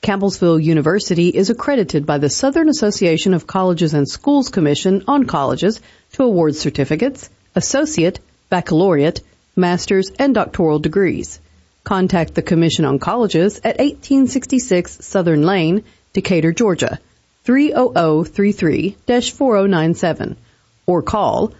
Campbellsville University is accredited by the Southern Association of Colleges and Schools Commission on Colleges to award certificates, associate, baccalaureate, master's, and doctoral degrees. Contact the Commission on Colleges at 1866 Southern Lane, Decatur, Georgia, 30033-4097, or call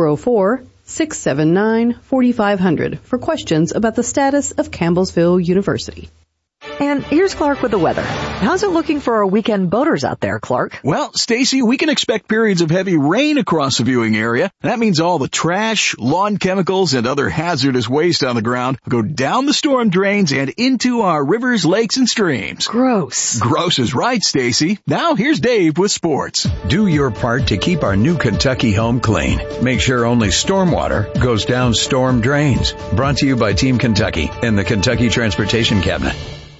404-679-4500 for questions about the status of Campbellsville University. And here's Clark with the weather. How's it looking for our weekend boaters out there, Clark? Well, Stacy, we can expect periods of heavy rain across the viewing area. That means all the trash, lawn chemicals, and other hazardous waste on the ground will go down the storm drains and into our rivers, lakes, and streams. Gross. Gross is right, Stacy. Now here's Dave with sports. Do your part to keep our new Kentucky home clean. Make sure only stormwater goes down storm drains. Brought to you by Team Kentucky and the Kentucky Transportation Cabinet.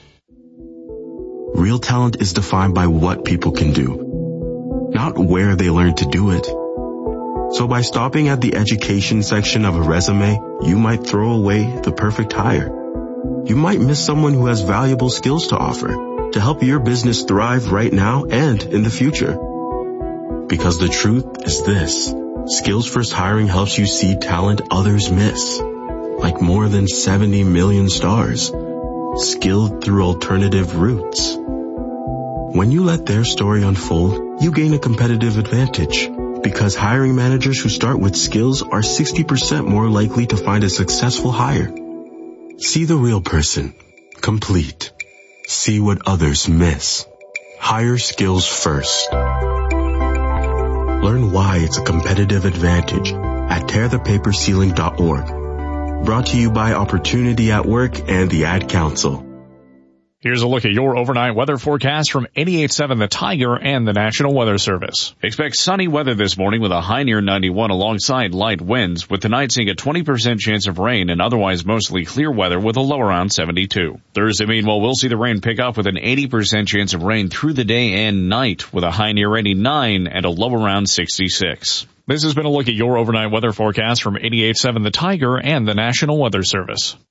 Real talent is defined by what people can do, not where they learn to do it. So by stopping at the education section of a resume, you might throw away the perfect hire. You might miss someone who has valuable skills to offer to help your business thrive right now and in the future. Because the truth is this: Skills First Hiring helps you see talent others miss, like more than 70 million stars, skilled through alternative routes. When you let their story unfold, you gain a competitive advantage, because hiring managers who start with skills are 60% more likely to find a successful hire. See the real person, complete. See what others miss. Hire skills first. Learn why it's a competitive advantage at tearthepaperceiling.org. Brought to you by Opportunity at Work and the Ad Council. Here's a look at your overnight weather forecast from 88.7 The Tiger and the National Weather Service. Expect sunny weather this morning with a high near 91 alongside light winds, with tonight seeing a 20% chance of rain and otherwise mostly clear weather with a low around 72. Thursday, meanwhile, we'll see the rain pick up with an 80% chance of rain through the day and night with a high near 89 and a low around 66. This has been a look at your overnight weather forecast from 88.7 The Tiger and the National Weather Service.